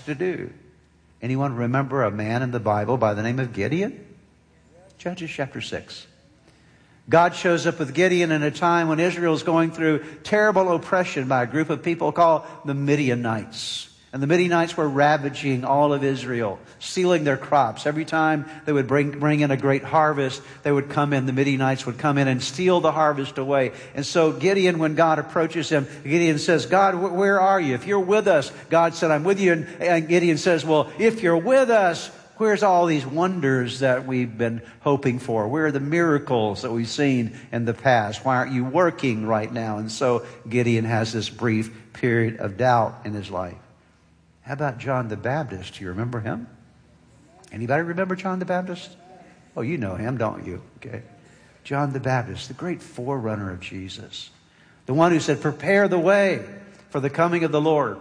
to do. Anyone remember a man in the Bible by the name of Gideon? Judges chapter 6. God shows up with Gideon in a time when Israel is going through terrible oppression by a group of people called the Midianites. And the Midianites were ravaging all of Israel, stealing their crops. Every time they would bring in a great harvest, the Midianites would come in and steal the harvest away. And so Gideon, when God approaches him, Gideon says, God, where are you? If you're with us, God said, I'm with you. And Gideon says, well, if you're with us, where's all these wonders that we've been hoping for? Where are the miracles that we've seen in the past? Why aren't you working right now? And so Gideon has this brief period of doubt in his life. How about John the Baptist? Do you remember him? Anybody remember John the Baptist? Oh, you know him, don't you? Okay. John the Baptist, the great forerunner of Jesus. The one who said, prepare the way for the coming of the Lord.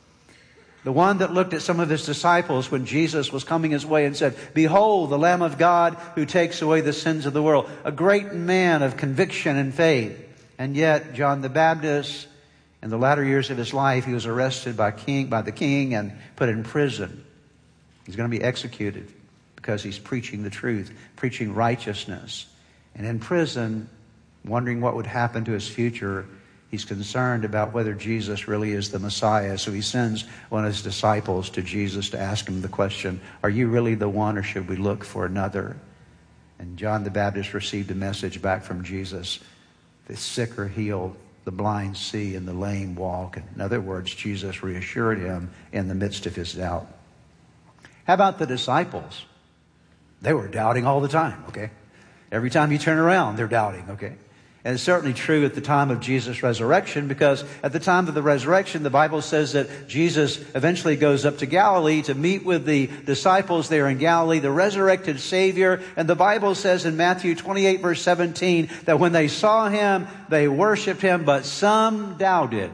The one that looked at some of his disciples when Jesus was coming his way and said, behold, the Lamb of God who takes away the sins of the world. A great man of conviction and faith. And yet, John the Baptist, in the latter years of his life, he was arrested by the king and put in prison. He's going to be executed because he's preaching the truth, preaching righteousness. And in prison, wondering what would happen to his future, he's concerned about whether Jesus really is the Messiah. So he sends one of his disciples to Jesus to ask him the question, are you really the one, or should we look for another? And John the Baptist received a message back from Jesus. The sick are healed, the blind see, and the lame walk. In other words, Jesus reassured him in the midst of his doubt. How about the disciples? They were doubting all the time, okay? Every time you turn around, they're doubting, okay? And it's certainly true at the time of Jesus' resurrection, because at the time of the resurrection, the Bible says that Jesus eventually goes up to Galilee to meet with the disciples there in Galilee, the resurrected Savior. And the Bible says in Matthew 28, verse 17, that when they saw him, they worshiped him, but some doubted.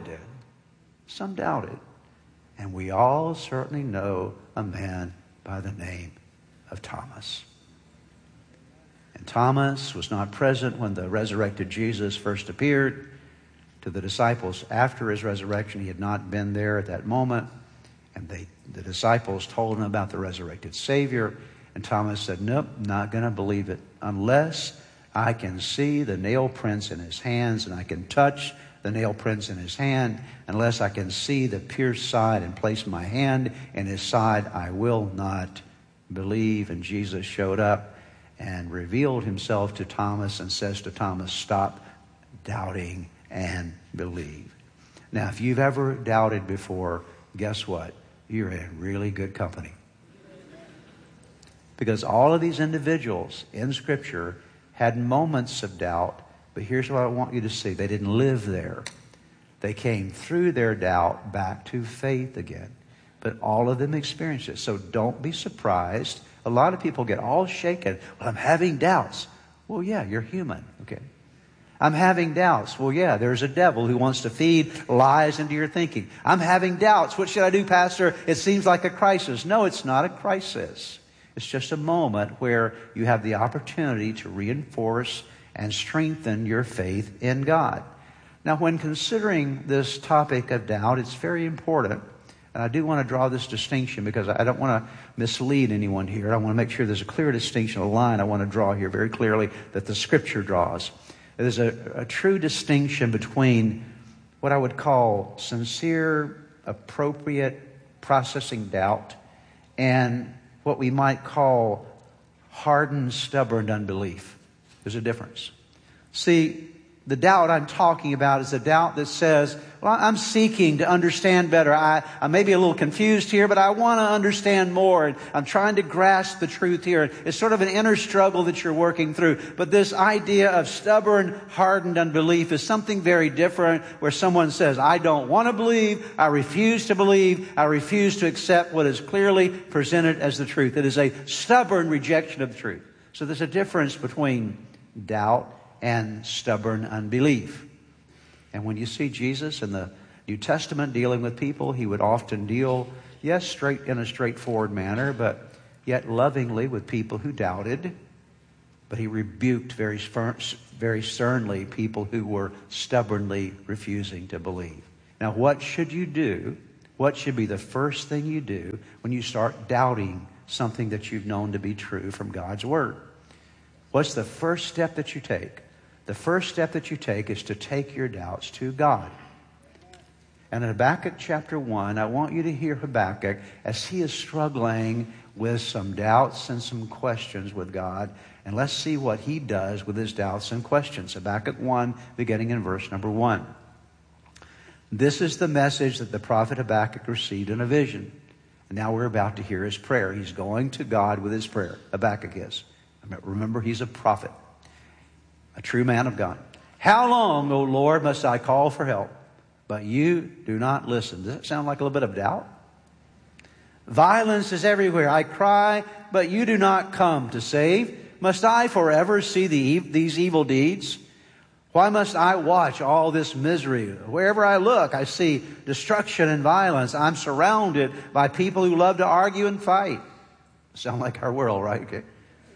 Some doubted. And we all certainly know a man by the name of Thomas. And Thomas was not present when the resurrected Jesus first appeared to the disciples after his resurrection. He had not been there at that moment. And the disciples told him about the resurrected Savior. And Thomas said, nope, not going to believe it unless I can see the nail prints in his hands and I can touch the nail prints in his hand. Unless I can see the pierced side and place my hand in his side, I will not believe. And Jesus showed up and revealed himself to Thomas and says to Thomas, stop doubting and believe. Now, if you've ever doubted before, guess what? You're in really good company. Because all of these individuals in Scripture had moments of doubt, but here's what I want you to see. They didn't live there. They came through their doubt back to faith again. But all of them experienced it. So don't be surprised. A lot of people get all shaken. Well, I'm having doubts. Well, yeah, you're human, okay? I'm having doubts. Well, yeah, there's a devil who wants to feed lies into your thinking. I'm having doubts. What should I do, Pastor? It seems like a crisis. No, it's not a crisis. It's just a moment where you have the opportunity to reinforce and strengthen your faith in God. Now, when considering this topic of doubt, it's very important. And I do want to draw this distinction because I don't want to mislead anyone here. I want to make sure there's a clear distinction, a line I want to draw here very clearly that the Scripture draws. There's a true distinction between what I would call sincere, appropriate processing doubt and what we might call hardened, stubborn unbelief. There's a difference. See, the doubt I'm talking about is a doubt that says, well, I'm seeking to understand better. I may be a little confused here, but I want to understand more. And I'm trying to grasp the truth here. It's sort of an inner struggle that you're working through. But this idea of stubborn, hardened unbelief is something very different, where someone says, I don't want to believe. I refuse to believe. I refuse to accept what is clearly presented as the truth. It is a stubborn rejection of the truth. So there's a difference between doubt and stubborn unbelief. And when you see Jesus in the New Testament dealing with people, he would often deal, yes, in a straightforward manner, but yet lovingly with people who doubted. But he rebuked very sternly people who were stubbornly refusing to believe. Now, what should you do What should be the first thing you do when you start doubting something that you've known to be true from God's Word? What's the first step that you take? The first step that you take is to take your doubts to God. And in Habakkuk chapter 1, I want you to hear Habakkuk as he is struggling with some doubts and some questions with God. And let's see what he does with his doubts and questions. Habakkuk 1, beginning in verse number 1. This is the message that the prophet Habakkuk received in a vision. And now we're about to hear his prayer. He's going to God with his prayer. Habakkuk is. Remember, he's a prophet, a true man of God. How long, O Lord, must I call for help? But you do not listen. Does that sound like a little bit of doubt? Violence is everywhere. I cry, but you do not come to save. Must I forever see these evil deeds? Why must I watch all this misery? Wherever I look, I see destruction and violence. I'm surrounded by people who love to argue and fight. Sound like our world, right? Okay.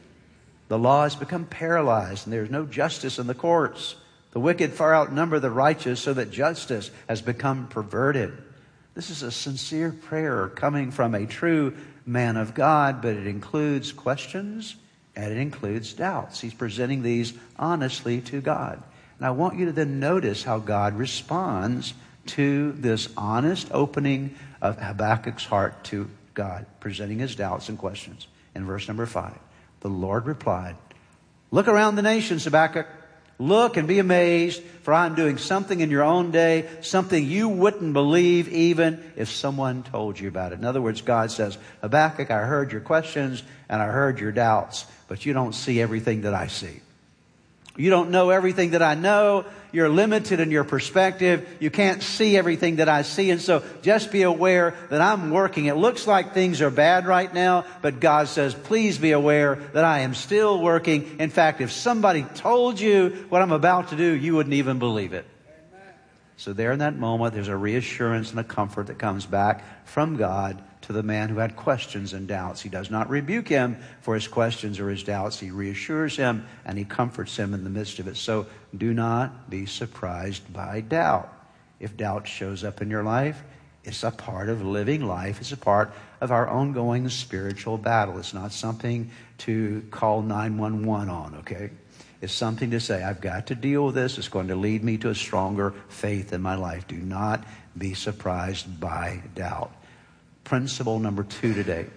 The law has become paralyzed, and there's no justice in the courts. The wicked far outnumber the righteous, so that justice has become perverted. This is a sincere prayer coming from a true man of God, but it includes questions and it includes doubts. He's presenting these honestly to God. And I want you to then notice how God responds to this honest opening of Habakkuk's heart to God, presenting his doubts and questions. In verse number 5, the Lord replied, "Look around the nations, Habakkuk. Look and be amazed, for I'm doing something in your own day, something you wouldn't believe even if someone told you about it." In other words, God says, Habakkuk, I heard your questions and I heard your doubts, but you don't see everything that I see. You don't know everything that I know. You're limited in your perspective. You can't see everything that I see. And so just be aware that I'm working. It looks like things are bad right now, but God says, please be aware that I am still working. In fact, if somebody told you what I'm about to do, you wouldn't even believe it. Amen. So there in that moment, there's a reassurance and a comfort that comes back from God to the man who had questions and doubts. He does not rebuke him for his questions or his doubts. He reassures him and he comforts him in the midst of it. So do not be surprised by doubt. If doubt shows up in your life, it's a part of living life. It's a part of our ongoing spiritual battle. It's not something to call 911 on, okay? It's something to say, I've got to deal with this. It's going to lead me to a stronger faith in my life. Do not be surprised by doubt. Principle number 2 today.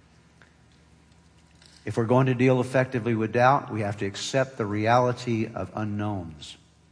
If we're going to deal effectively with doubt, we have to accept the reality of unknowns.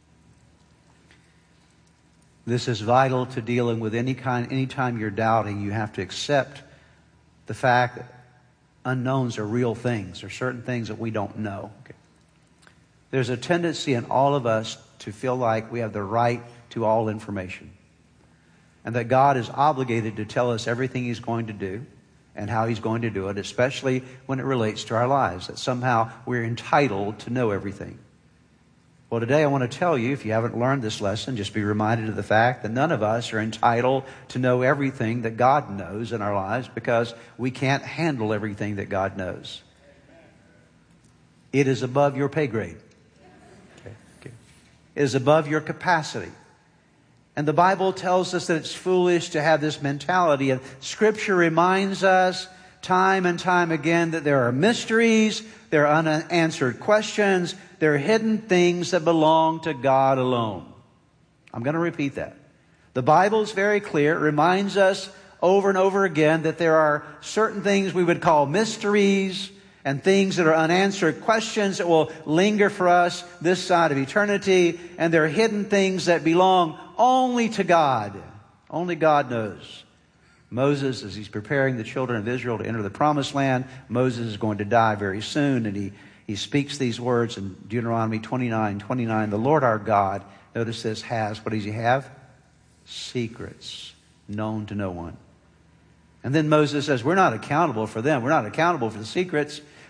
This is vital to dealing with anytime you're doubting, you have to accept the fact that unknowns are real things. There are certain things that we don't know. Okay. There's a tendency in all of us to feel like we have the right to all information, and that God is obligated to tell us everything He's going to do and how He's going to do it, especially when it relates to our lives, that somehow we're entitled to know everything. Well, today I want to tell you, if you haven't learned this lesson, just be reminded of the fact that none of us are entitled to know everything that God knows in our lives, because we can't handle everything that God knows. It is above your pay grade. Okay. It is above your capacity. And the Bible tells us that it's foolish to have this mentality. And Scripture reminds us time and time again that there are mysteries, there are unanswered questions, there are hidden things that belong to God alone. I'm going to repeat that. The Bible is very clear. It reminds us over and over again that there are certain things we would call mysteries and things that are unanswered questions that will linger for us this side of eternity. And there are hidden things that belong only to God. Only God knows. Moses, as he's preparing the children of Israel to enter the promised land, Moses is going to die very soon, and he speaks these words in Deuteronomy 29:29. The Lord our God, notice this, has, what does He have? Secrets known to no one. And then Moses says, we're not accountable for them. We're not accountable for the secrets,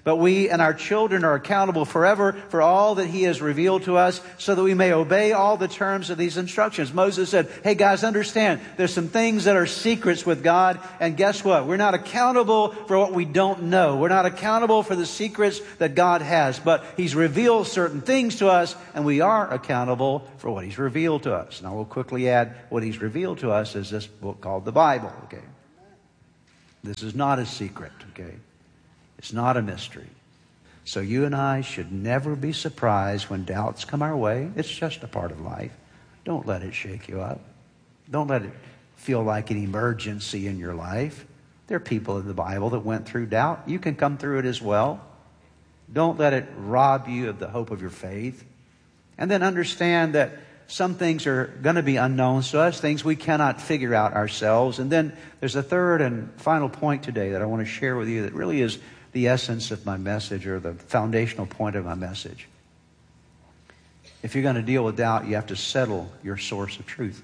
But we and our children are accountable forever for all that He has revealed to us so that we may obey all the terms of these instructions. Moses said, hey guys, understand, there's some things that are secrets with God. And guess what? We're not accountable for what we don't know. We're not accountable for the secrets that God has. But He's revealed certain things to us, and we are accountable for what He's revealed to us. And I will quickly add, what He's revealed to us is this book called the Bible. Okay, this is not a secret. Okay. It's not a mystery. So you and I should never be surprised when doubts come our way. It's just a part of life. Don't let it shake you up. Don't let it feel like an emergency in your life. There are people in the Bible that went through doubt. You can come through it as well. Don't let it rob you of the hope of your faith. And then understand that some things are going to be unknowns to us, things we cannot figure out ourselves. And then there's a third and final point today that I want to share with you that really is the essence of my message, or the foundational point of my message. If you're going to deal with doubt, you have to settle your source of truth.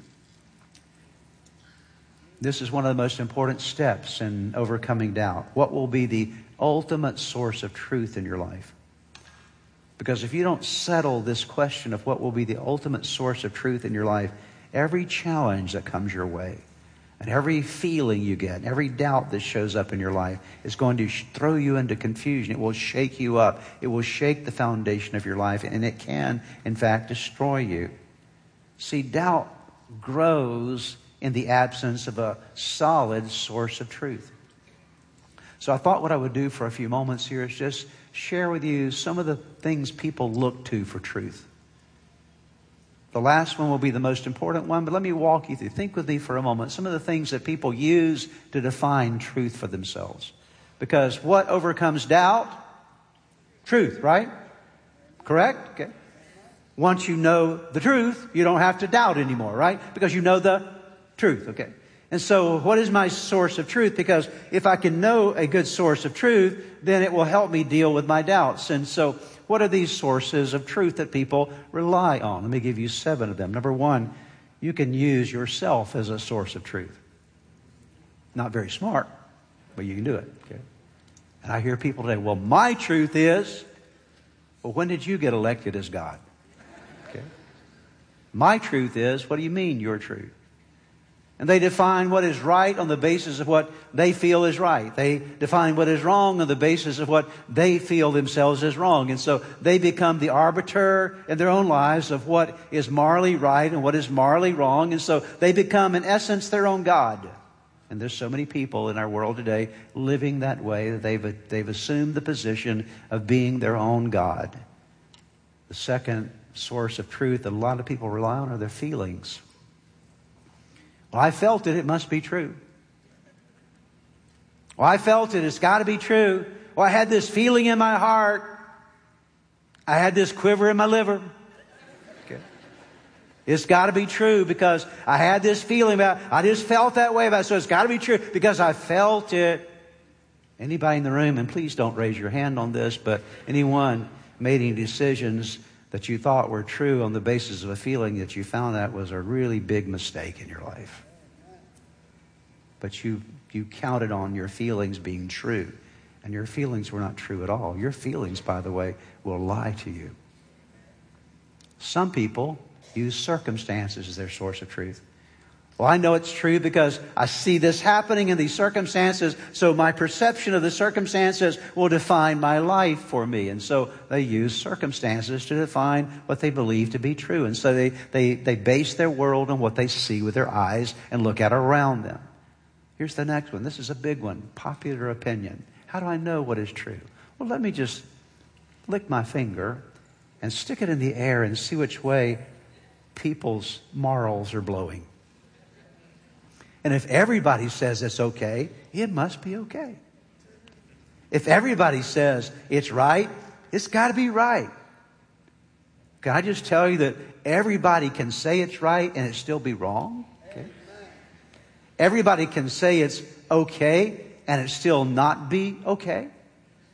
This is one of the most important steps in overcoming doubt. What will be the ultimate source of truth in your life? Because if you don't settle this question of what will be the ultimate source of truth in your life, every challenge that comes your way, and every feeling you get, every doubt that shows up in your life is going to throw you into confusion. It will shake you up. It will shake the foundation of your life, and it can, in fact, destroy you. See, doubt grows in the absence of a solid source of truth. So I thought what I would do for a few moments here is just share with you some of the things people look to for truth. The last one will be the most important one, but let me walk you through. Think with me for a moment. Some of the things that people use to define truth for themselves. Because what overcomes doubt? Truth, right? Correct? Okay. Once you know the truth, you don't have to doubt anymore, right? Because you know the truth, okay? And so what is my source of truth? Because if I can know a good source of truth, then it will help me deal with my doubts. And so what are these sources of truth that people rely on? Let me give you 7 of them. Number 1, you can use yourself as a source of truth. Not very smart, but you can do it. Okay? And I hear people say, well, my truth is, well, when did you get elected as God? Okay? My truth is, what do you mean your truth? And they define what is right on the basis of what they feel is right. They define what is wrong on the basis of what they feel themselves is wrong. And so they become the arbiter in their own lives of what is morally right and what is morally wrong. And so they become, in essence, their own God. And there's so many people in our world today living that way that they've assumed the position of being their own God. The second source of truth that a lot of people rely on are their feelings. Well, I felt it. It must be true. Well, I felt it. It's got to be true. Well, I had this feeling in my heart. I had this quiver in my liver. Okay. It's got to be true because I had this feeling about it. I just felt that way about it. So it's got to be true because I felt it. Anybody in the room, and please don't raise your hand on this, but anyone made any decisions that you thought were true on the basis of a feeling that you found that was a really big mistake in your life. But you counted on your feelings being true. And your feelings were not true at all. Your feelings, by the way, will lie to you. Some people use circumstances as their source of truth. Well, I know it's true because I see this happening in these circumstances, so my perception of the circumstances will define my life for me. And so they use circumstances to define what they believe to be true. And so they base their world on what they see with their eyes and look at around them. Here's the next one. This is a big one. Popular opinion. How do I know what is true? Well, let me just lick my finger and stick it in the air and see which way people's morals are blowing. And if everybody says it's okay, it must be okay. If everybody says it's right, it's got to be right. Can I just tell you that everybody can say it's right and it still be wrong? Okay. Everybody can say it's okay and it still not be okay.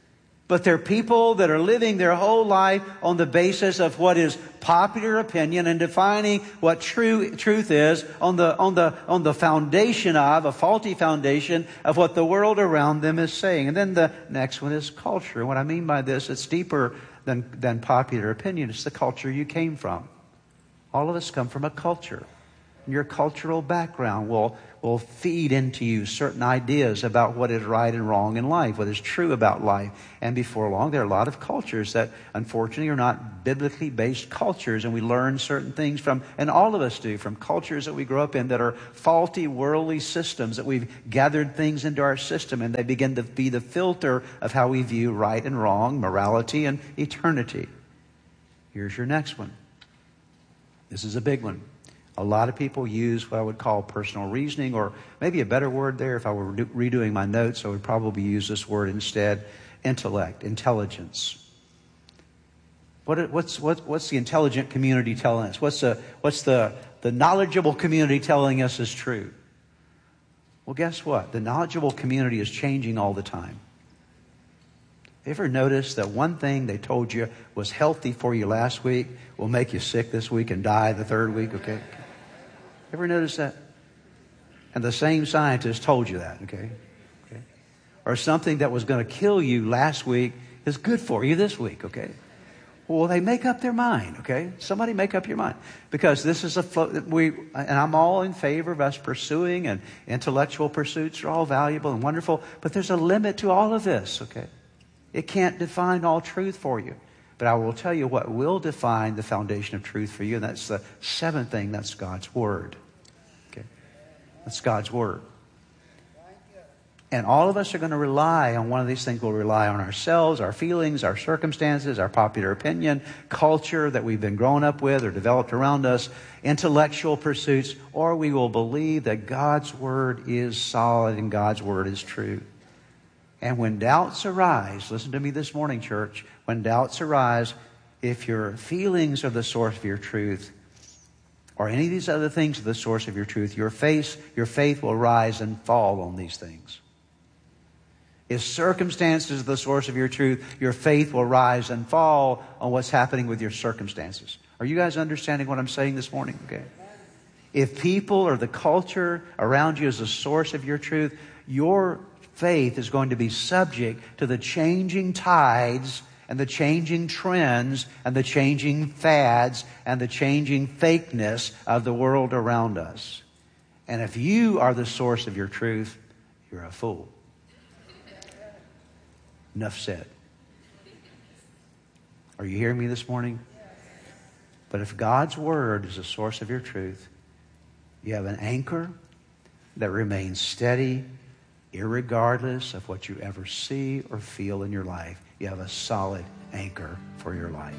But they're people that are living their whole life on the basis of what is popular opinion and defining what truth is on the foundation of a faulty foundation of what the world around them is saying. And then the next one is culture. What I mean by this, it's deeper than popular opinion. It's the culture you came from. All of us come from a culture. Your cultural background will feed into you certain ideas about what is right and wrong in life, what is true about life. And before long, there are a lot of cultures that unfortunately are not biblically based cultures, and we learn certain things from, and all of us do, from cultures that we grow up in that are faulty worldly systems, that we've gathered things into our system, and they begin to be the filter of how we view right and wrong, morality and eternity. Here's your next one. This is a big one. A lot of people use what I would call personal reasoning, or maybe a better word there, if I were redoing my notes, I would probably use this word instead, intellect, intelligence. What's the intelligent community telling us? What's the knowledgeable community telling us is true? Well, guess what? The knowledgeable community is changing all the time. Ever notice that one thing they told you was healthy for you last week will make you sick this week and die the third week, okay? Ever notice that? And the same scientist told you that, okay? Or something that was going to kill you last week is good for you this week, okay? Well, they make up their mind, okay? Somebody make up your mind. Because this is and I'm all in favor of us pursuing, and intellectual pursuits are all valuable and wonderful, but there's a limit to all of this, okay? It can't define all truth for you. But I will tell you what will define the foundation of truth for you, and that's the seventh thing. That's God's Word. Okay? That's God's Word. And all of us are going to rely on one of these things. We'll rely on ourselves, our feelings, our circumstances, our popular opinion, culture that we've been grown up with or developed around us, intellectual pursuits, or we will believe that God's Word is solid and God's Word is true. And when doubts arise, listen to me this morning, church, when doubts arise, if your feelings are the source of your truth, or any of these other things are the source of your truth, your faith will rise and fall on these things. If circumstances are the source of your truth, your faith will rise and fall on what's happening with your circumstances. Are you guys understanding what I'm saying this morning? Okay. If people or the culture around you is the source of your truth, your faith is going to be subject to the changing tides and the changing trends and the changing fads and the changing fakeness of the world around us. And if you are the source of your truth, you're a fool. Enough said. Are you hearing me this morning? But if God's Word is the source of your truth, you have an anchor that remains steady irregardless of what you ever see or feel in your life. You have a solid anchor for your life.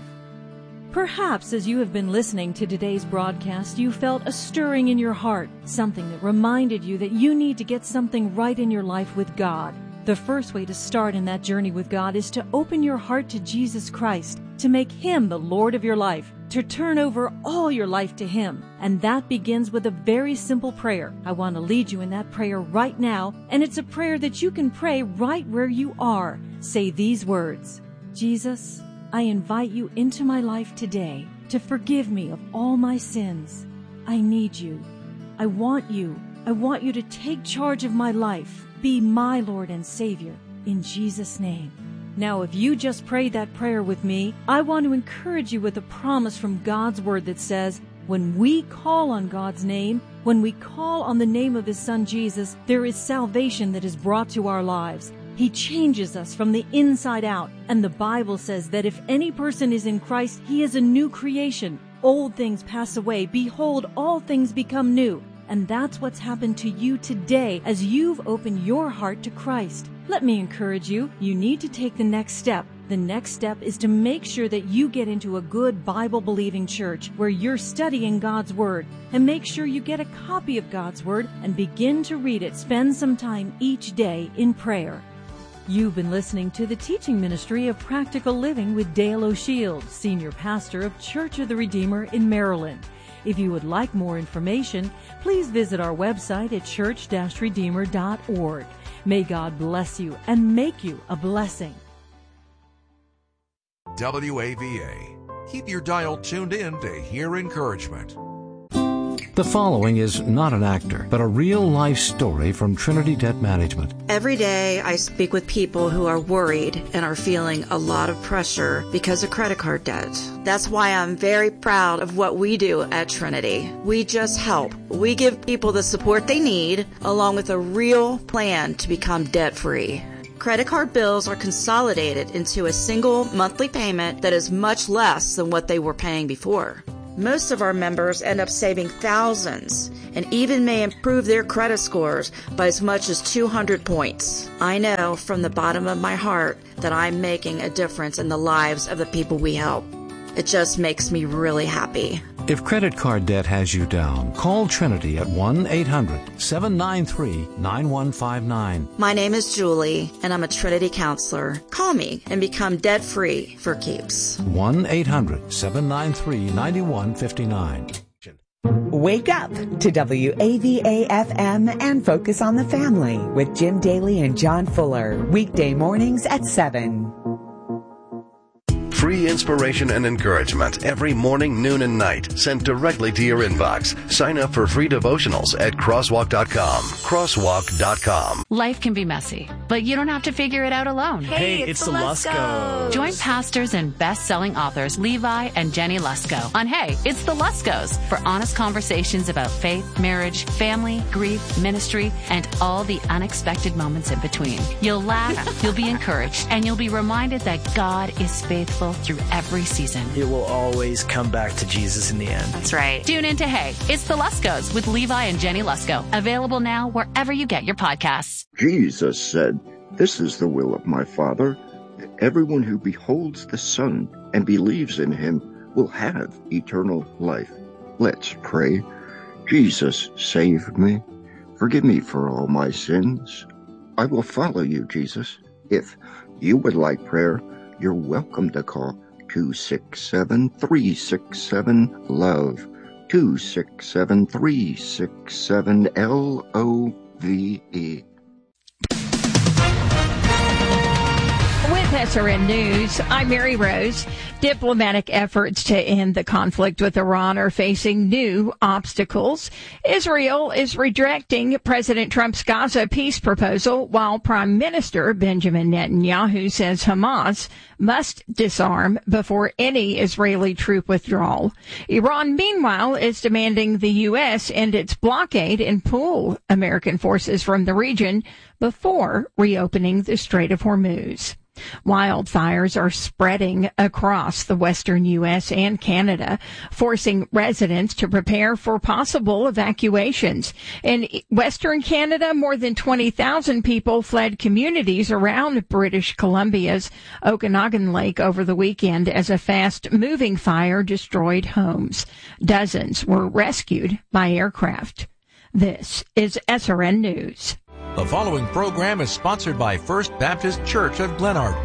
Perhaps as you have been listening to today's broadcast, you felt a stirring in your heart, something that reminded you that you need to get something right in your life with God. The first way to start in that journey with God is to open your heart to Jesus Christ, to make Him the Lord of your life, to turn over all your life to Him. And that begins with a very simple prayer. I want to lead you in that prayer right now, and it's a prayer that you can pray right where you are. Say these words: Jesus, I invite you into my life today to forgive me of all my sins. I need you. I want you. I want you to take charge of my life. Be my Lord and Savior. In Jesus' name. Now, if you just prayed that prayer with me, I want to encourage you with a promise from God's Word that says, when we call on God's name, when we call on the name of His Son Jesus, there is salvation that is brought to our lives. He changes us from the inside out. And the Bible says that if any person is in Christ, he is a new creation. Old things pass away. Behold, all things become new. And that's what's happened to you today as you've opened your heart to Christ. Let me encourage you. You need to take the next step. The next step is to make sure that you get into a good Bible-believing church where you're studying God's Word. And make sure you get a copy of God's Word and begin to read it. Spend some time each day in prayer. You've been listening to the teaching ministry of Practical Living with Dale O'Shields, Senior Pastor of Church of the Redeemer in Maryland. If you would like more information, please visit our website at church-redeemer.org. May God bless you and make you a blessing. WAVA. Keep your dial tuned in to hear encouragement. The following is not an actor, but a real-life story from Trinity Debt Management. Every day I speak with people who are worried and are feeling a lot of pressure because of credit card debt. That's why I'm very proud of what we do at Trinity. We just help. We give people the support they need, along with a real plan to become debt-free. Credit card bills are consolidated into a single monthly payment that is much less than what they were paying before. Most of our members end up saving thousands and even may improve their credit scores by as much as 200 points. I know from the bottom of my heart that I'm making a difference in the lives of the people we help. It just makes me really happy. If credit card debt has you down, call Trinity at 1-800-793-9159. My name is Julie, and I'm a Trinity counselor. Call me and become debt-free for keeps. 1-800-793-9159. Wake up to WAVA-FM and Focus on the Family with Jim Daly and John Fuller. Weekday mornings at 7. Free inspiration and encouragement every morning, noon, and night, sent directly to your inbox. Sign up for free devotionals at crosswalk.com. Crosswalk.com. Life can be messy, but you don't have to figure it out alone. Hey, it's the Luskos. Join pastors and best-selling authors Levi and Jenny Lusko on Hey, It's the Luskos for honest conversations about faith, marriage, family, grief, ministry, and all the unexpected moments in between. You'll laugh, you'll be encouraged, and you'll be reminded that God is faithful through every season. It will always come back to Jesus in the end. That's right. Tune into Hey, It's the Luskos with Levi and Jenny Lusko. Available now wherever you get your podcasts. Jesus said, "This is the will of my Father, that everyone who beholds the Son and believes in him will have eternal life." Let's pray. Jesus, save me. Forgive me for all my sins. I will follow you, Jesus. If you would like prayer, you're welcome to call 267-367-LOVE, 267-367-LOVE. With SRN News, I'm Mary Rose. Diplomatic efforts to end the conflict with Iran are facing new obstacles. Israel is rejecting President Trump's Gaza peace proposal, while Prime Minister Benjamin Netanyahu says Hamas must disarm before any Israeli troop withdrawal. Iran, meanwhile, is demanding the U.S. end its blockade and pull American forces from the region before reopening the Strait of Hormuz. Wildfires are spreading across the western U.S. and Canada, forcing residents to prepare for possible evacuations. In western Canada, more than 20,000 people fled communities around British Columbia's Okanagan Lake over the weekend as a fast-moving fire destroyed homes. Dozens were rescued by aircraft. This is SRN News. The following program is sponsored by First Baptist Church of Glenarden.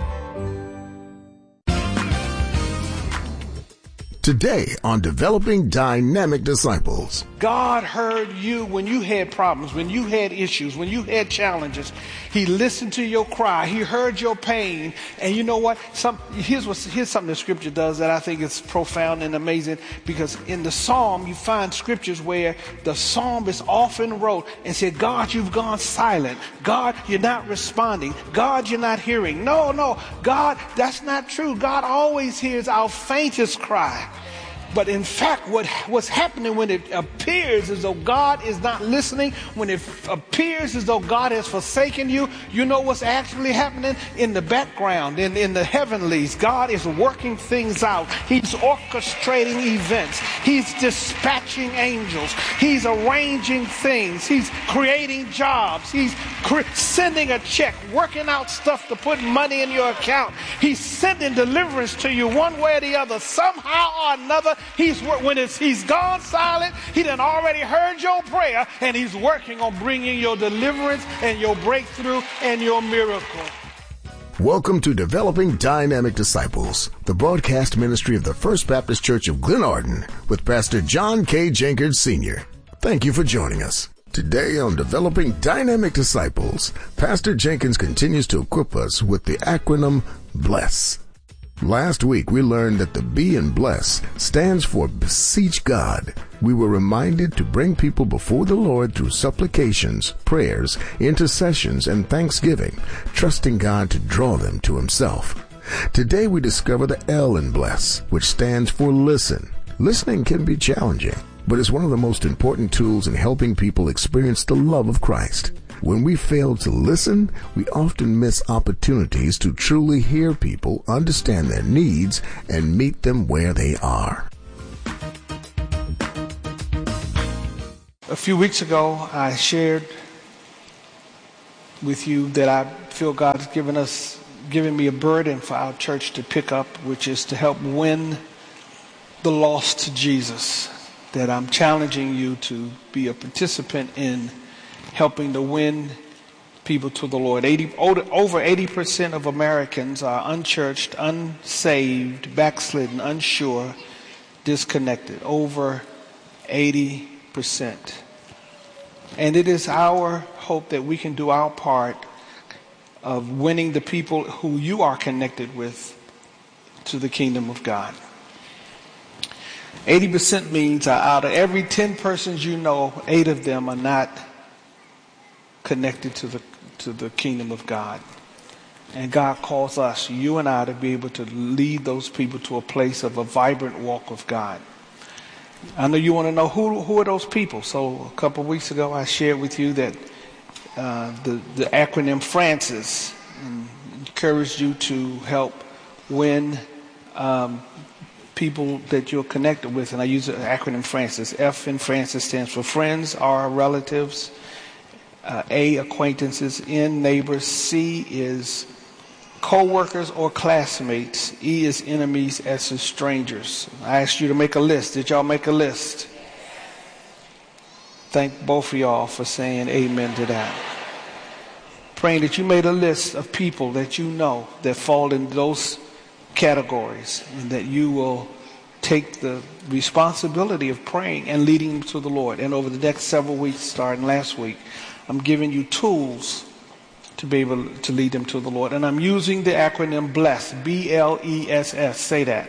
Today on Developing Dynamic Disciples. God heard you when you had problems, when you had issues, when you had challenges. He listened to your cry. He heard your pain. And you know what? Here's something the scripture does that I think is profound and amazing, because in the psalm, you find scriptures where the psalmist often wrote and said, God, you've gone silent. God, you're not responding. God, you're not hearing. No, God, that's not true. God always hears our faintest cry. But in fact, what's happening when it appears as though God is not listening, when it appears as though God has forsaken you, you know what's actually happening? In the background, in the heavenlies, God is working things out. He's orchestrating events. He's dispatching angels. He's arranging things. He's creating jobs. He's sending a check, working out stuff to put money in your account. He's sending deliverance to you one way or the other, somehow or another. He's gone silent. He done already heard your prayer, and he's working on bringing your deliverance and your breakthrough and your miracle. Welcome to Developing Dynamic Disciples, the broadcast ministry of the First Baptist Church of Glenarden with Pastor John K. Jenkins Sr. Thank you for joining us. Today on Developing Dynamic Disciples, Pastor Jenkins continues to equip us with the acronym BLESS. Last week, we learned that the B in bless stands for beseech God. We were reminded to bring people before the Lord through supplications, prayers, intercessions, and thanksgiving, trusting God to draw them to himself. Today, we discover the L in bless, which stands for listen. Listening can be challenging, but it's one of the most important tools in helping people experience the love of Christ. When we fail to listen, we often miss opportunities to truly hear people, understand their needs, and meet them where they are. A few weeks ago, I shared with you that I feel God's given me a burden for our church to pick up, which is to help win the lost to Jesus. That I'm challenging you to be a participant in helping to win people to the Lord. Over 80% of Americans are unchurched, unsaved, backslidden, unsure, disconnected. Over 80%. And it is our hope that we can do our part of winning the people who you are connected with to the kingdom of God. 80% means out of every 10 persons you know, 8 of them are not connected to the kingdom of God. And God calls us, you and I, to be able to lead those people to a place of a vibrant walk with God. I know you want to know who are those people. So a couple of weeks ago I shared with you that the acronym FRANCIS, and encouraged you to help win people that you're connected with. And I use the acronym FRANCIS. F in FRANCIS stands for friends, R, relatives, A, acquaintances, N, neighbors, C is co-workers or classmates, E is enemies, S is strangers. I asked you to make a list. Did y'all make a list? Thank both of y'all for saying amen to that. Praying that you made a list of people that you know that fall in those categories, and that you will take the responsibility of praying and leading them to the Lord. And over the next several weeks, starting last week, I'm giving you tools to be able to lead them to the Lord. And I'm using the acronym BLESS, B-L-E-S-S. Say that.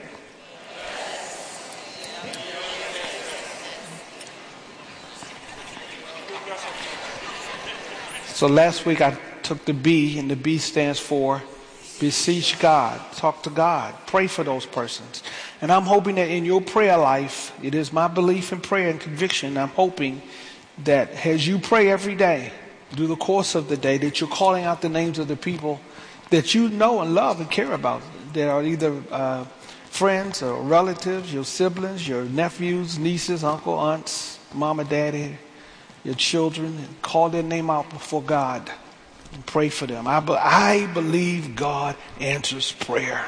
So last week I took the B, and the B stands for beseech God. Talk to God. Pray for those persons. And I'm hoping that in your prayer life, it is my belief in prayer and conviction, I'm hoping that as you pray every day, through the course of the day, that you're calling out the names of the people that you know and love and care about, that are either friends or relatives, your siblings, your nephews, nieces, uncle, aunts, mama, daddy, your children, and call their name out before God and pray for them. I believe God answers prayer.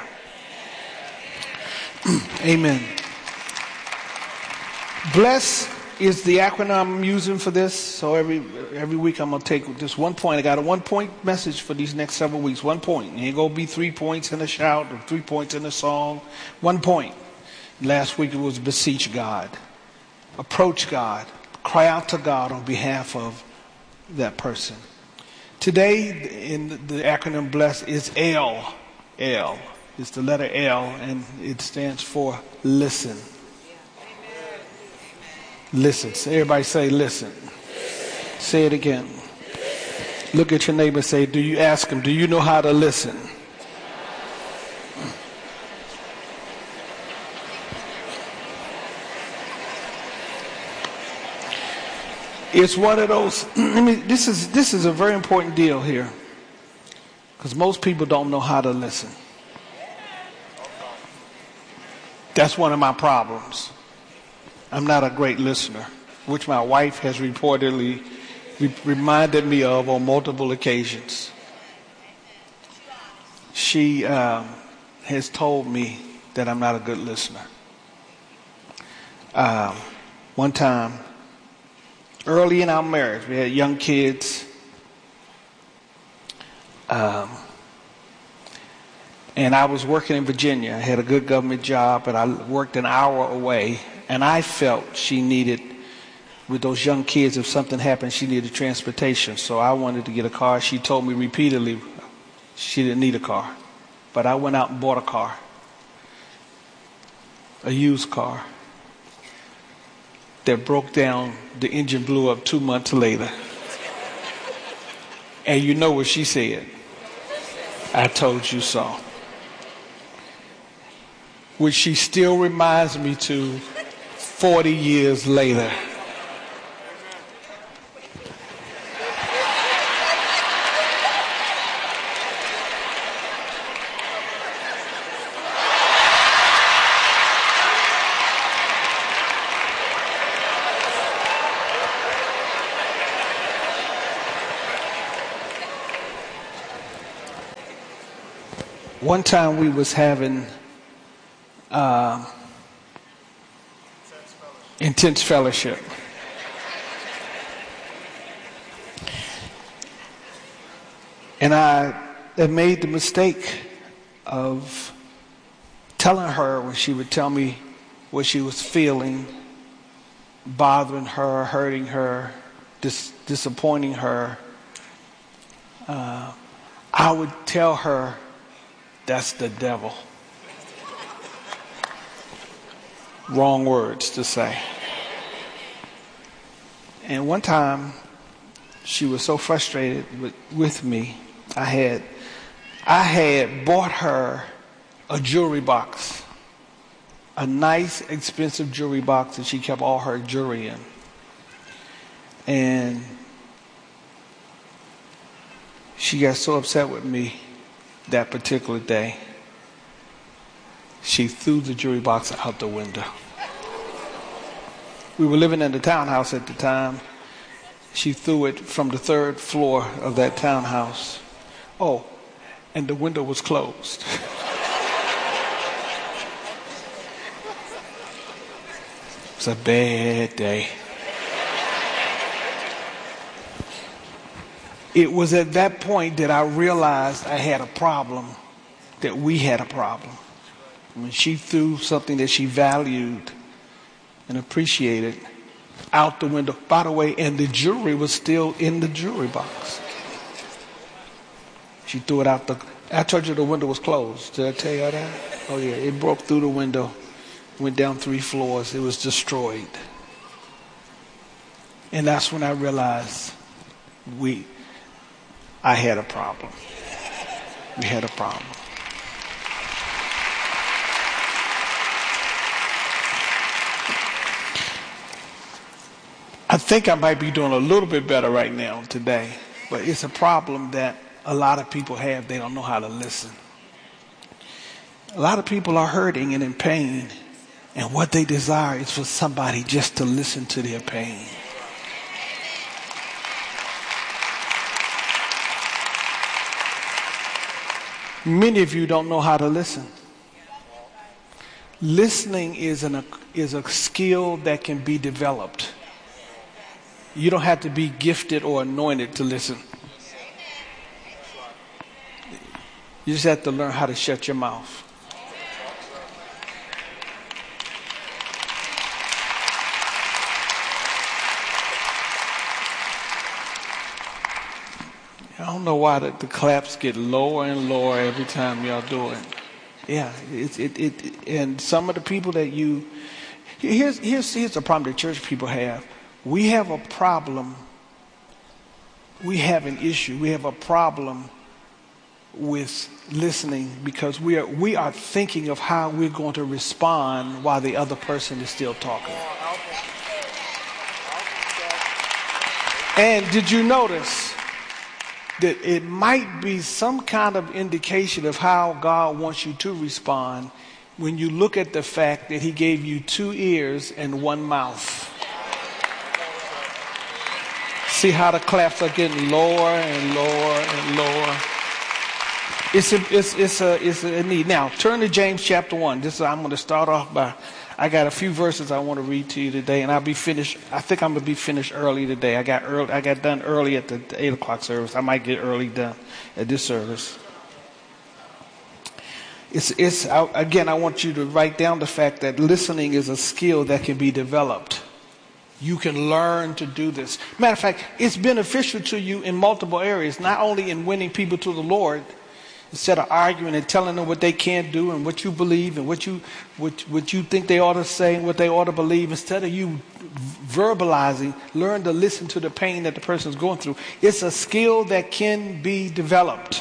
Amen. Bless is the acronym I'm using for this. So every week I'm going to take just 1 point. I got a 1 point message for these next several weeks. 1 point. It ain't going to be 3 points in a shout or 3 points in a song. 1 point. Last week it was beseech God. Approach God. Cry out to God on behalf of that person. Today in the acronym BLESS is L. L. It's the letter L, and it stands for listen. Listen. So everybody say listen. Say it again. Look at your neighbor and say, do you ask him, do you know how to listen? It's one of those, this is a very important deal here, because most people don't know how to listen. That's one of my problems. I'm not a great listener, which my wife has reportedly reminded me of on multiple occasions. She has told me that I'm not a good listener. One time, early in our marriage, we had young kids. And I was working in Virginia. I had a good government job, but I worked an hour away. And I felt she needed, with those young kids, if something happened, she needed transportation. So I wanted to get a car. She told me repeatedly she didn't need a car. But I went out and bought a car. a used car that broke down. The engine blew up 2 months later. And you know what she said? I told you so. Which she still reminds me to 40 years later. One time we was having intense fellowship. And I had made the mistake of telling her when she would tell me what she was feeling, bothering her, hurting her, disappointing her. I would tell her, that's the devil. Wrong words to say. And one time, she was so frustrated with me. I had bought her a jewelry box, a nice, expensive jewelry box that she kept all her jewelry in. And she got so upset with me that particular day, she threw the jewelry box out the window. We were living in the townhouse at the time. She threw it from the 3rd floor of that townhouse. Oh, and the window was closed. It was a bad day. It was at that point that I realized I had a problem, that we had a problem. When she threw something that she valued and appreciated out the window. By the way, and the jewelry was still in the jewelry box. She threw it out I told you the window was closed. Did I tell you that? Oh yeah, it broke through the window, went down 3 floors. It was destroyed. And that's when I realized I had a problem. We had a problem. I think I might be doing a little bit better right now today, but it's a problem that a lot of people have. They don't know how to listen. A lot of people are hurting and in pain, and what they desire is for somebody just to listen to their pain. Many of you don't know how to listen. Listening is a skill that can be developed. You don't have to be gifted or anointed to listen. You just have to learn how to shut your mouth. I don't know why the claps get lower and lower every time y'all do it. Yeah, and some of the people that here's the problem that church people have. We have a problem. We have an issue. We have a problem with listening because we are thinking of how we're going to respond while the other person is still talking. And did you notice that it might be some kind of indication of how God wants you to respond when you look at the fact that He gave you 2 ears and 1 mouth? See how the claps are getting lower and lower and lower. It's a need. Now turn to James chapter 1. I'm going to start off by. I got a few verses I want to read to you today, and I'll be finished. I think I'm going to be finished early today. I got done early at the 8 o'clock service. I might get early done at this service. Again, I want you to write down the fact that listening is a skill that can be developed. You can learn to do this. Matter of fact, it's beneficial to you in multiple areas, not only in winning people to the Lord. Instead of arguing and telling them what they can't do and what you believe and what you think they ought to say and what they ought to believe, instead of you verbalizing, learn to listen to the pain that the person is going through. It's a skill that can be developed.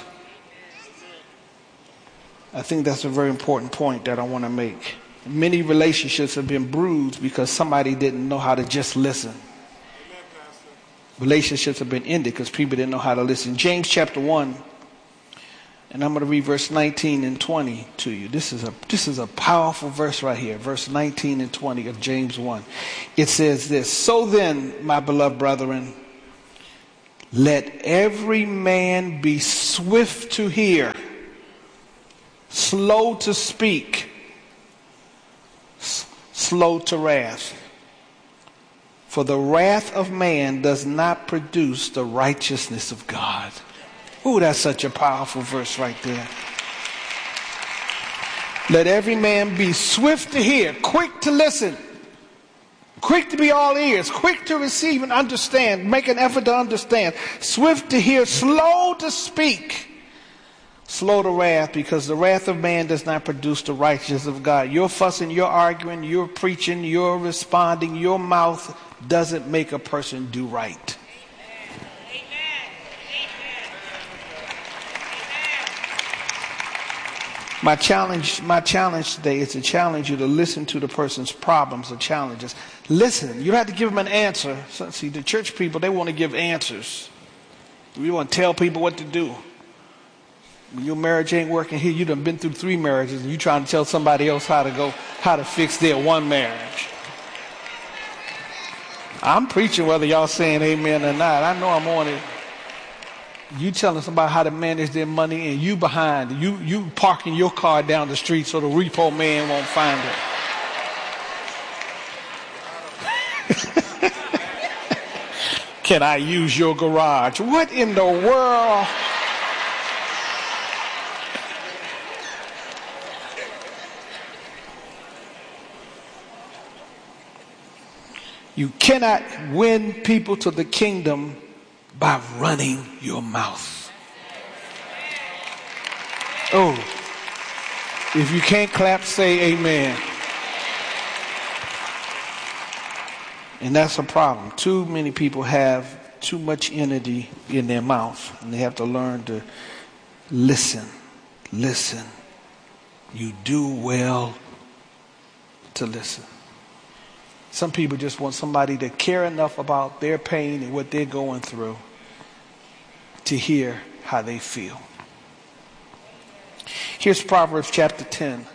I think that's a very important point that I want to make. Many relationships have been bruised because somebody didn't know how to just listen. Relationships have been ended because people didn't know how to listen. James chapter 1. And I'm going to read verse 19 and 20 to you. This is a powerful verse right here. Verse 19 and 20 of James 1. It says this: So then, my beloved brethren, let every man be swift to hear, slow to speak, slow to wrath. For the wrath of man does not produce the righteousness of God. Ooh, that's such a powerful verse right there. Let every man be swift to hear, quick to listen, quick to be all ears, quick to receive and understand, make an effort to understand, swift to hear, slow to speak, slow to wrath, because the wrath of man does not produce the righteousness of God. You're fussing, you're arguing, you're preaching, you're responding, your mouth doesn't make a person do right. My challenge today is to challenge you to listen to the person's problems or challenges. Listen. You don't have to give them an answer. So, see, the church people, they want to give answers. We want to tell people what to do. When your marriage ain't working here, you done been through 3 marriages and you trying to tell somebody else how to fix their one marriage. I'm preaching whether y'all saying amen or not. I know I'm on it. You telling somebody how to manage their money and you behind. You parking your car down the street so the repo man won't find it. Can I use your garage? What in the world? You cannot win people to the kingdom by running your mouth. Oh, if you can't clap, say amen. And that's a problem. Too many people have too much energy in their mouth, and they have to learn to listen. Listen. You do well to listen. Some people just want somebody to care enough about their pain and what they're going through to hear how they feel. Here's Proverbs chapter 10,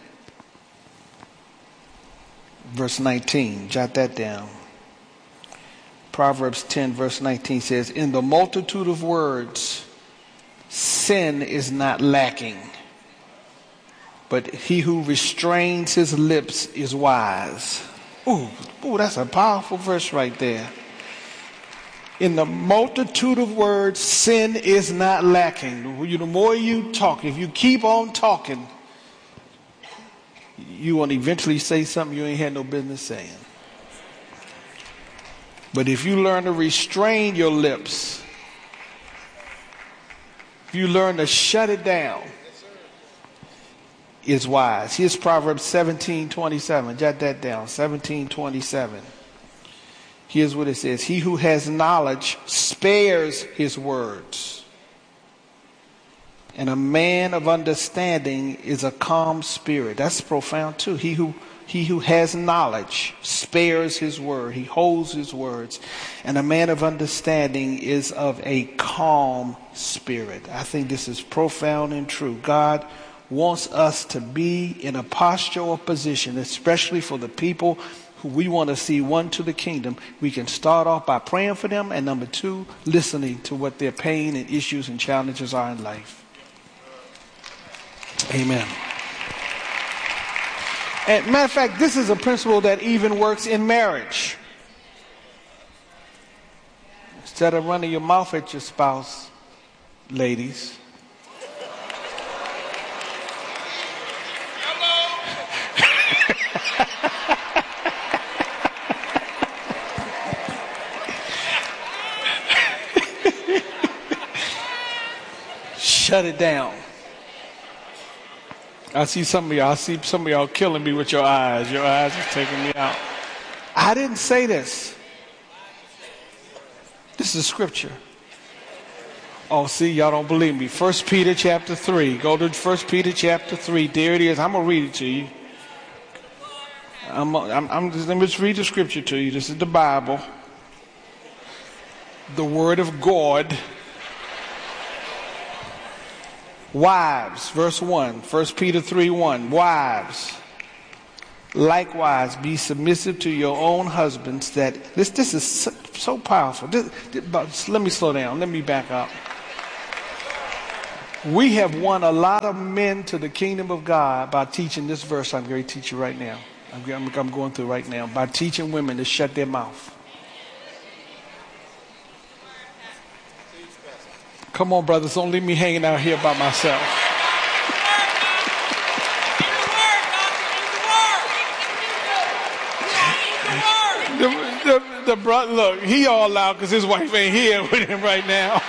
verse 19. Jot that down. Proverbs 10, verse 19 says, In the multitude of words, sin is not lacking, but he who restrains his lips is wise. Ooh, that's a powerful verse right there. In the multitude of words, sin is not lacking. The more you talk, if you keep on talking, you will eventually say something you ain't had no business saying. But if you learn to restrain your lips, if you learn to shut it down, is wise. Here's Proverbs 17:27. Jot that down. 17:27. Here's what it says. He who has knowledge spares his words, and a man of understanding is a calm spirit. That's profound too. He who has knowledge spares his word. He holds his words. And a man of understanding is of a calm spirit. I think this is profound and true. God wants us to be in a posture or position, especially for the people who we want to see won to the kingdom. We can start off by praying for them, and number 2, listening to what their pain and issues and challenges are in life. Amen. And matter of fact, this is a principle that even works in marriage. Instead of running your mouth at your spouse, ladies, shut it down. I see some of y'all killing me with your eyes. Your eyes are taking me out. I didn't say this. This is scripture. Oh, see, y'all don't believe me. 1 Peter chapter 3. Go to 1 Peter chapter 3. There it is. I'm going to read it to you. Let me just read the scripture to you. This is the Bible. The Word of God. Wives, verse 1. 1 Peter 3:1. Wives, likewise be submissive to your own husbands. That this is so powerful. Let me slow down. Let me back up. We have won a lot of men to the kingdom of God by teaching this verse I'm going to teach you right now. I'm going through right now. By teaching women to shut their mouth. Come on, brothers. Don't leave me hanging out here by myself. The brother, look, he all loud because his wife ain't here with him right now.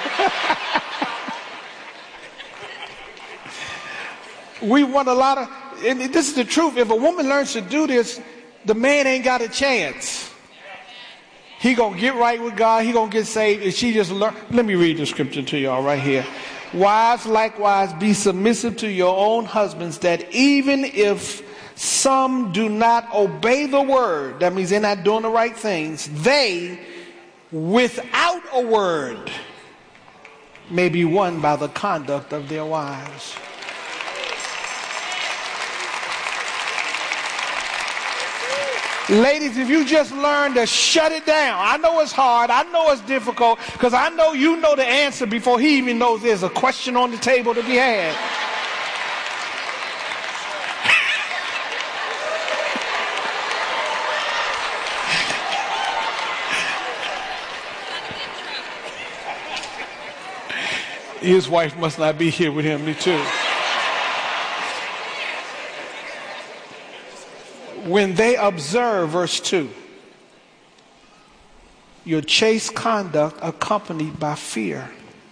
We want a lot of, and this is the truth. If a woman learns to do this, the man ain't got a chance. He gonna get right with God. He gonna get saved. And she just learn. Let me read the scripture to y'all right here. Wives, likewise, be submissive to your own husbands, that even if some do not obey the word, that means they're not doing the right things, they, without a word, may be won by the conduct of their wives. Ladies, if you just learn to shut it down. I know it's hard. I know it's difficult because I know you know the answer before he even knows there's a question on the table to be had. His wife must not be here with him, me too. When they observe, verse 2, your chaste conduct accompanied by fear.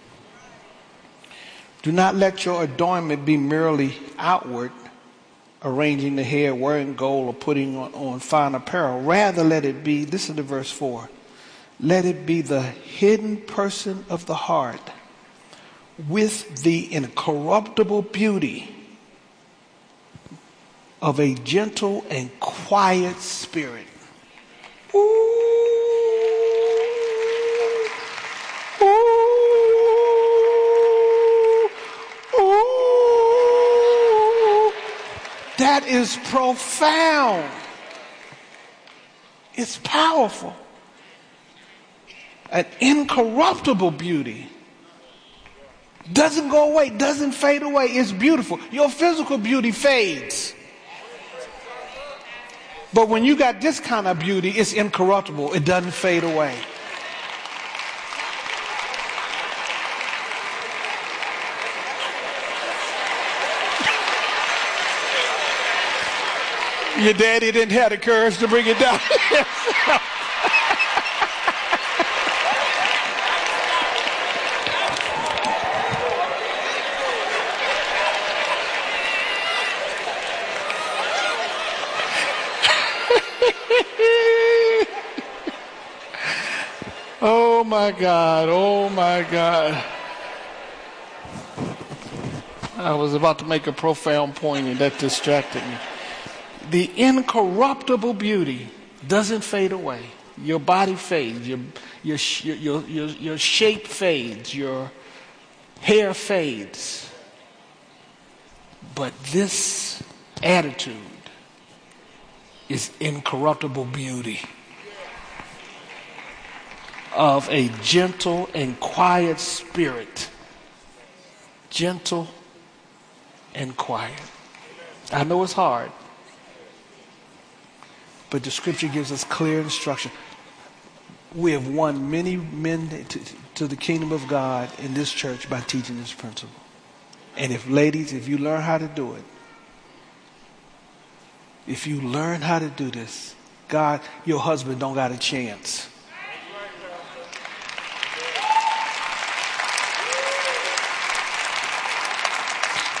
Do not let your adornment be merely outward, arranging the hair, wearing gold, or putting on fine apparel. Rather, let it be, this is the verse 4, let it be the hidden person of the heart with the incorruptible beauty of a gentle and quiet spirit. Ooh, ooh, ooh. That is profound. It's powerful. An incorruptible beauty. Doesn't go away, doesn't fade away. It's beautiful. Your physical beauty fades. But when you got this kind of beauty, it's incorruptible. It doesn't fade away. Your daddy didn't have the courage to bring it down. Oh my God, oh my God. I was about to make a profound point and that distracted me. The incorruptible beauty doesn't fade away. Your body fades, your shape fades, your hair fades. But this attitude is incorruptible beauty. Of a gentle and quiet spirit. Gentle and quiet. I know it's hard, but the scripture gives us clear instruction. We have won many men to the kingdom of God in this church by teaching this principle. And if you learn how to do it, if you learn how to do this, God, your husband don't got a chance.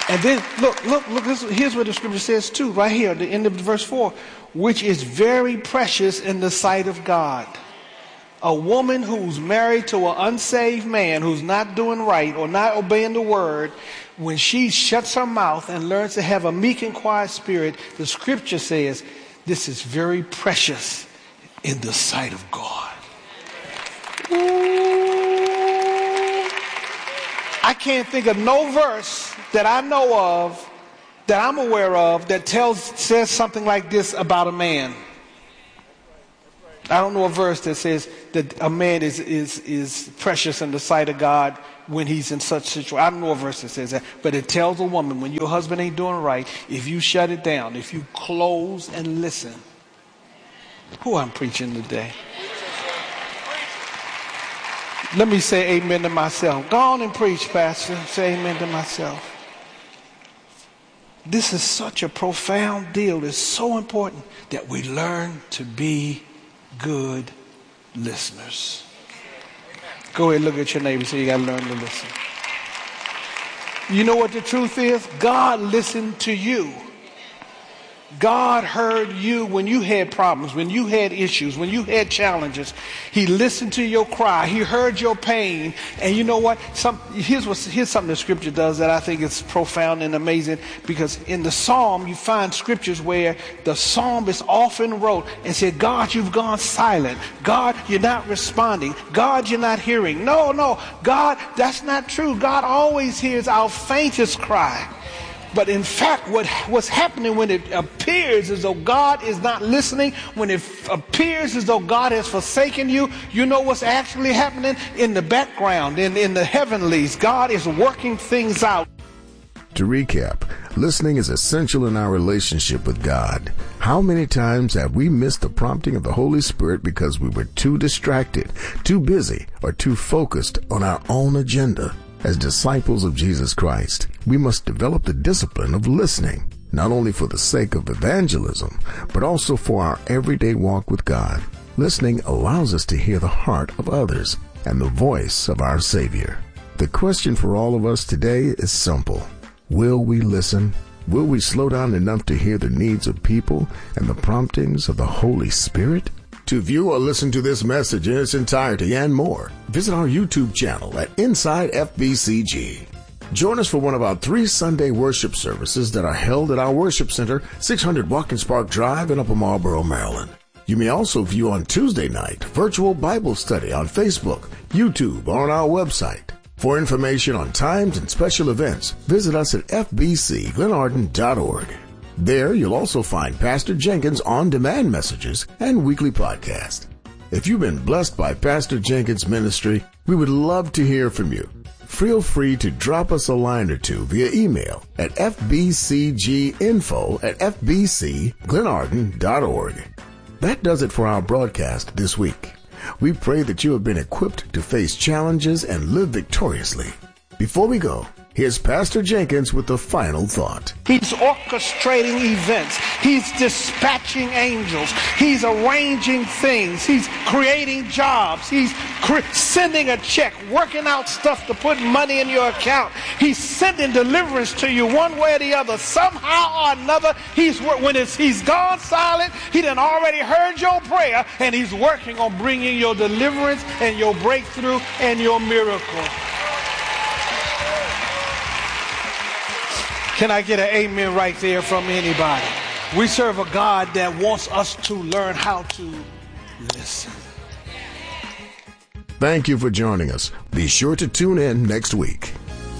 And then, look, here's what the scripture says too, right here, at the end of verse 4, which is very precious in the sight of God. A woman who's married to an unsaved man who's not doing right or not obeying the word, when she shuts her mouth and learns to have a meek and quiet spirit, the scripture says this is very precious in the sight of God. I can't think of no verse that I know of, that I'm aware of, that says something like this about a man. I don't know a verse that says that a man is precious in the sight of God when he's in such situation. I don't know a verse that says that, but it tells a woman when your husband ain't doing right, if you shut it down, if you close and listen. Who I'm preaching today? Let me say amen to myself. Go on and preach, Pastor. Say amen to myself. This is such a profound deal. It's so important that we learn to be good listeners. Go ahead, look at your neighbor and say you got to learn to listen. You know what the truth is? God listened to you. God heard you when you had problems, when you had issues, when you had challenges. He listened to your cry. He heard your pain. And you know what? Here's something the scripture does that I think is profound and amazing, because in the psalm you find scriptures where the psalmist often wrote and said, God, you've gone silent. God, you're not responding. God, you're not hearing. No, God, that's not true. God always hears our faintest cry. But in fact, what's happening when it appears as though God is not listening, when it appears as though God has forsaken you, you know what's actually happening in the background, in the heavenlies. God is working things out. To recap, listening is essential in our relationship with God. How many times have we missed the prompting of the Holy Spirit because we were too distracted, too busy, or too focused on our own agenda? As disciples of Jesus Christ, we must develop the discipline of listening, not only for the sake of evangelism, but also for our everyday walk with God. Listening allows us to hear the heart of others and the voice of our Savior. The question for all of us today is simple. Will we listen? Will we slow down enough to hear the needs of people and the promptings of the Holy Spirit? To view or listen to this message in its entirety and more, visit our YouTube channel at Inside FBCG. Join us for one of our 3 Sunday worship services that are held at our worship center, 600 Watkins Park Drive in Upper Marlboro, Maryland. You may also view on Tuesday night virtual Bible study on Facebook, YouTube, or on our website. For information on times and special events, visit us at fbcglenarden.org. There, you'll also find Pastor Jenkins' on-demand messages and weekly podcast. If you've been blessed by Pastor Jenkins' ministry, we would love to hear from you. Feel free to drop us a line or two via email at fbcginfo@fbcglenarden.org. That does it for our broadcast this week. We pray that you have been equipped to face challenges and live victoriously. Before we go, here's Pastor Jenkins with the final thought. He's orchestrating events. He's dispatching angels. He's arranging things. He's creating jobs. He's sending a check, working out stuff to put money in your account. He's sending deliverance to you one way or the other. Somehow or another, he's gone silent. He done already heard your prayer, and he's working on bringing your deliverance and your breakthrough and your miracle. Can I get an amen right there from anybody? We serve a God that wants us to learn how to listen. Thank you for joining us. Be sure to tune in next week.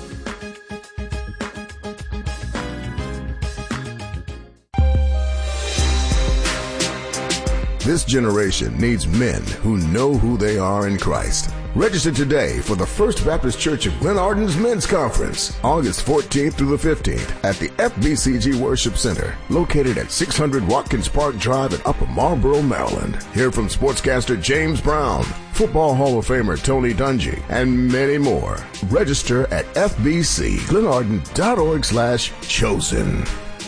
This generation needs men who know who they are in Christ. Register today for the First Baptist Church of Glenarden's Men's Conference, August 14th through the 15th at the FBCG Worship Center, located at 600 Watkins Park Drive in Upper Marlboro, Maryland. Hear from sportscaster James Brown, Football Hall of Famer Tony Dungy, and many more. Register at fbcglenarden.org/chosen.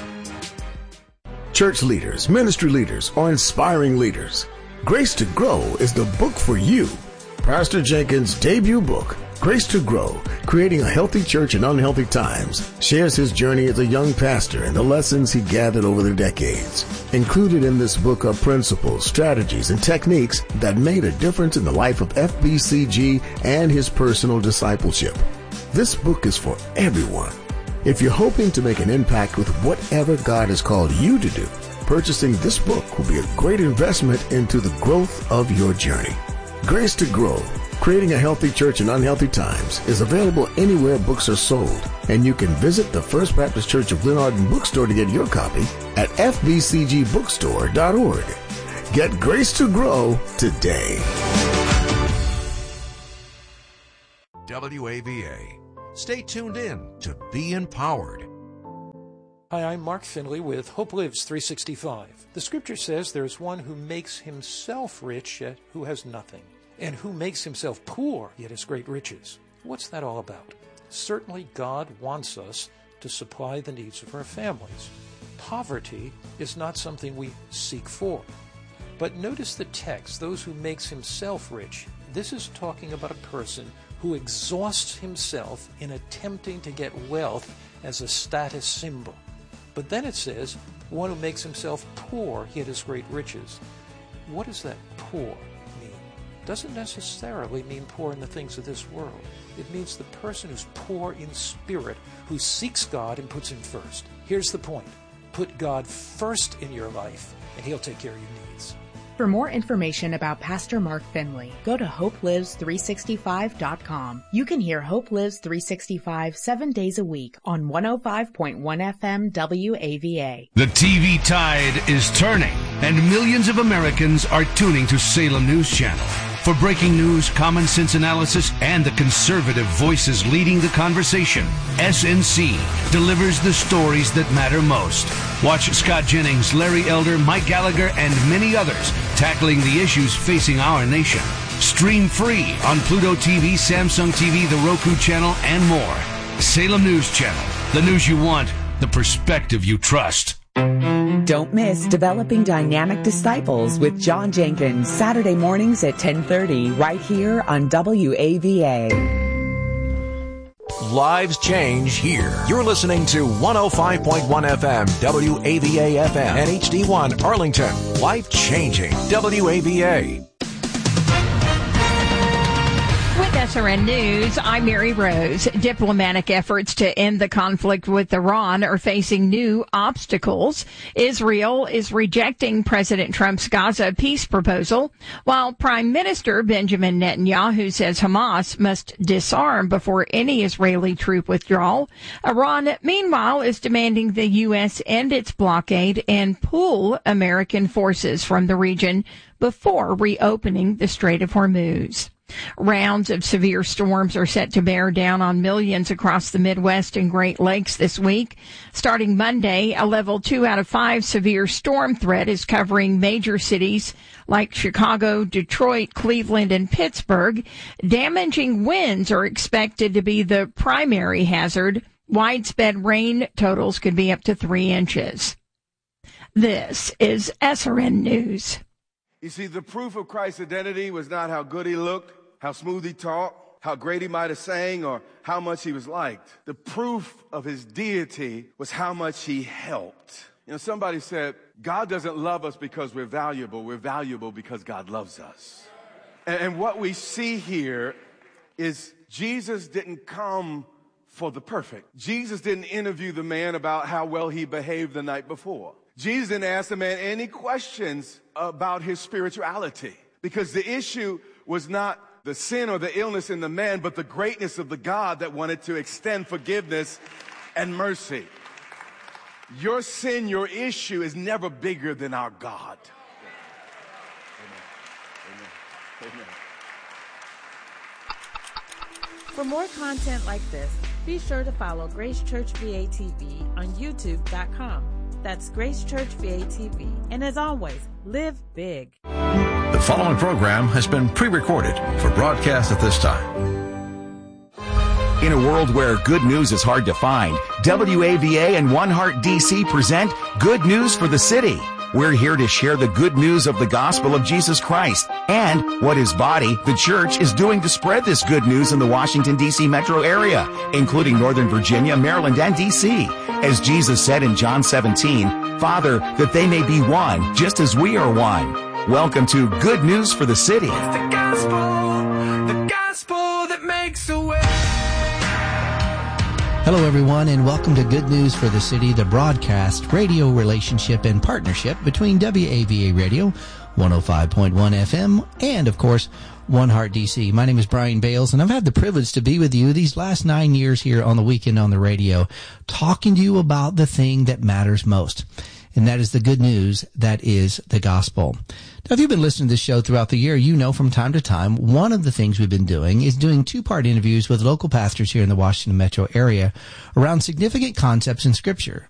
Church leaders, ministry leaders, or inspiring leaders, Grace to Grow is the book for you. Pastor Jenkins' debut book, Grace to Grow, Creating a Healthy Church in Unhealthy Times, shares his journey as a young pastor and the lessons he gathered over the decades. Included in this book are principles, strategies, and techniques that made a difference in the life of FBCG and his personal discipleship. This book is for everyone. If you're hoping to make an impact with whatever God has called you to do, purchasing this book will be a great investment into the growth of your journey. Grace to Grow, Creating a Healthy Church in Unhealthy Times is available anywhere books are sold, and you can visit the First Baptist Church of Glenarden bookstore to get your copy at fbcgbookstore.org. Get Grace to Grow today. WAVA. Stay tuned in to Be Empowered. Hi, I'm Mark Finley with Hope Lives 365. The scripture says there's one who makes himself rich yet who has nothing, and who makes himself poor yet has great riches. What's that all about? Certainly God wants us to supply the needs of our families. Poverty is not something we seek for. But notice the text, those who makes himself rich. This is talking about a person who exhausts himself in attempting to get wealth as a status symbol. But then it says, one who makes himself poor, yet has great riches. What does that poor mean? Doesn't necessarily mean poor in the things of this world. It means the person who's poor in spirit, who seeks God and puts him first. Here's the point. Put God first in your life, and he'll take care of your needs. For more information about Pastor Mark Finley, go to HopeLives365.com. You can hear Hope Lives 365 7 days a week on 105.1 FM WAVA. The TV tide is turning, and millions of Americans are tuning to Salem News Channel. For breaking news, common sense analysis, and the conservative voices leading the conversation, SNC delivers the stories that matter most. Watch Scott Jennings, Larry Elder, Mike Gallagher, and many others tackling the issues facing our nation. Stream free on Pluto TV, Samsung TV, the Roku channel, and more. Salem News Channel. The news you want, the perspective you trust. Don't miss Developing Dynamic Disciples with John Jenkins, Saturday mornings at 10:30, right here on WAVA. Lives change here. You're listening to 105.1 FM, WAVA FM, and HD1 Arlington. Life changing WAVA. With SRN News, I'm Mary Rose. Diplomatic efforts to end the conflict with Iran are facing new obstacles. Israel is rejecting President Trump's Gaza peace proposal, while Prime Minister Benjamin Netanyahu says Hamas must disarm before any Israeli troop withdrawal. Iran, meanwhile, is demanding the U.S. end its blockade and pull American forces from the region before reopening the Strait of Hormuz. Rounds of severe storms are set to bear down on millions across the Midwest and Great Lakes this week. Starting Monday, a level 2 out of 5 severe storm threat is covering major cities like Chicago, Detroit, Cleveland, and Pittsburgh. Damaging winds are expected to be the primary hazard. Widespread rain totals could be up to 3 inches. This is SRN News. You see, the proof of Christ's identity was not how good he looked, how smooth he talked, how great he might have sang, or how much he was liked. The proof of his deity was how much he helped. You know, somebody said, God doesn't love us because we're valuable because God loves us. And what we see here is Jesus didn't come for the perfect. Jesus didn't interview the man about how well he behaved the night before. Jesus didn't ask the man any questions about his spirituality, because the issue was not the sin or the illness in the man, but the greatness of the God that wanted to extend forgiveness and mercy. Your sin, your issue is never bigger than our God. Amen. Amen. Amen. For more content like this, be sure to follow Grace Church VATV on YouTube.com. That's Grace Church VATV. And as always, live big. The following program has been pre-recorded for broadcast at this time. In a world where good news is hard to find, WAVA and One Heart DC present Good News for the City. We're here to share the good news of the gospel of Jesus Christ and what his body, the church, is doing to spread this good news in the Washington, D.C. metro area, including Northern Virginia, Maryland, and D.C. As Jesus said in John 17, Father, that they may be one, just as we are one. Welcome to Good News for the City. It's the gospel that makes a way. Hello, everyone, and welcome to Good News for the City, the broadcast, radio relationship, and partnership between WAVA Radio, 105.1 FM, and, of course, One Heart DC. My name is Brian Bales, and I've had the privilege to be with you these last 9 years here on the Weekend on the Radio, talking to you about the thing that matters most, and that is the good news that is the gospel. Now, if you've been listening to this show throughout the year, you know from time to time, one of the things we've been doing is doing two-part interviews with local pastors here in the Washington metro area around significant concepts in Scripture.